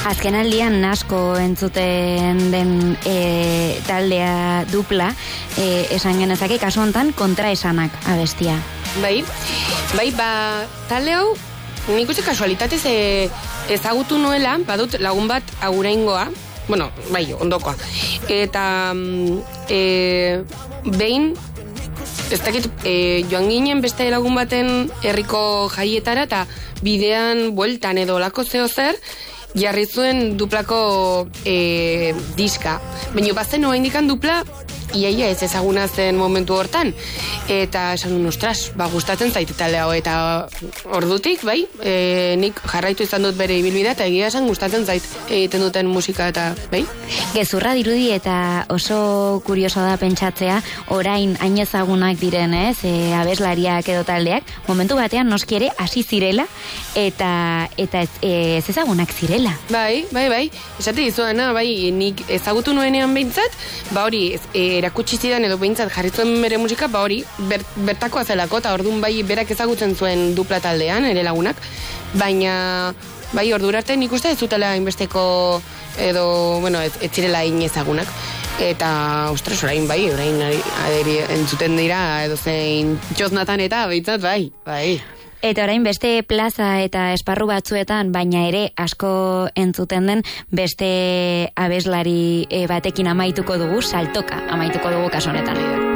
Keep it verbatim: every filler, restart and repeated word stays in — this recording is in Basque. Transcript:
Azkenaldian asko entzuten den e, taldea dupla, e, esan genezake, kasu hontan kontraesanak abestia. Bai, bai, ba, talde hau, nik uste kasualitatez e, ezagutu nuela, badut lagun bat aguraingoa, bueno, bai, ondokoa. Eta e, behin, ez dakit, e, joan ginen beste lagun baten herriko jaietara, eta bidean, bueltan edo lako zeo zer, jarri zuen duplako e, diska. Baina bazen hoa indikan dupla, iaia ez ezaguna zen momentu hortan. Eta esan duen, ostras, ba, gustatzen zait talde hau. Eta ordutik, bai, e, nik jarraitu izan dut bere ibilbidea, eta egia esan gustatzen zait egiten duten musika, eta bai. Gezurra dirudi eta oso kurioso da pentsatzea, orain hain ezagunak diren, ez, e, abeslariak edo taldeak, momentu batean noski ere hasi zirela, eta eta ez, ez ezagunak zirela. Bai, bai, bai, esate dizuana, bai, nik ezagutu nuenean behintzat, ba hori, ez, e, erakutsi zidan edo behintzat jarritzen bere musika, ba hori, ber, bertakoa zelako, eta orduan bai berak ezagutzen zuen dupla taldean, ere lagunak, baina bai ordura arte nik uste ez zutela inbesteko edo, bueno, ez, ez zirela hain ezagunak. Eta, ostras, orain bai, orain aderi, entzuten dira, edo zein txosnatan eta behintzat, bai, bai. Eta orain beste plaza eta esparru batzuetan, baina ere asko entzuten den beste abeslari batekin amaituko dugu, saltoka amaituko dugu kasu honetan.